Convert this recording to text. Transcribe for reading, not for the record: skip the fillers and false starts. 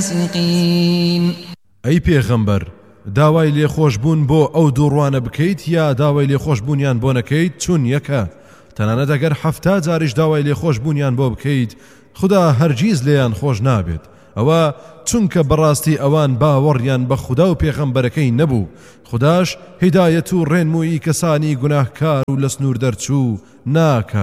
فاسقين. ئەی پێغەمبەر داوای لێخۆشبوون بۆ ئەو دووڕوانە بکەیت یا داوای لێخۆشبوونیان بۆ نەکەیت چون یەکە تەنانەت ئەگەر 70 جاریش داوای لێخۆشبوونیان بۆ بکەیت خدا هەرگیز لێیان خۆش نابێت ئەوە چونکە بەڕاستی ئەوان باوەڕیان بە خدا و پێغەمبەرەکەی نەبوو خداش هیدایەت و ڕێنمووی کەسانی گوناهکار و لە سنوور دەرچوو ناکات.